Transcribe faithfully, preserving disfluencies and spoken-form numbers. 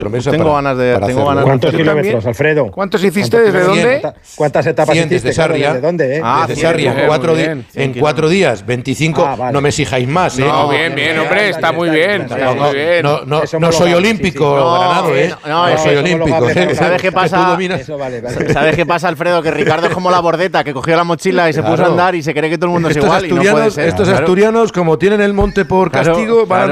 promesa tengo para, ganas de, para tengo hacerlo. ganas ¿Cuántos de kilómetros, Alfredo? ¿Cuántos hiciste? ¿Cuántos ¿Desde kilómetros? dónde? ¿Cuántas etapas cien hiciste? desde Sarria. ¿Desde dónde, eh? Ah, Desde cien, Sarria, en bien, cuatro, muy di- bien. en cuatro días, veinticinco, Ah, vale. no me exijáis más, ¿eh? No, No, bien, bien, hombre, está está muy bien, bien. está Está bien. No, muy bien. no, no, Eso no me lo soy vale, olímpico, sí, sí. Granado, No, ¿eh? no, No, no, soy eso olímpico. homologable, ¿eh? ¿sabes qué pasa? Tú dominas- Eso vale, vale. ¿Sabes qué pasa, Alfredo? Que Ricardo es como la bordeta, que cogió la mochila y se puso a Claro. andar y se cree que todo el mundo es Estos igual y no puede asturianos, ser. estos Claro. asturianos, como tienen el monte por Claro, castigo, van claro.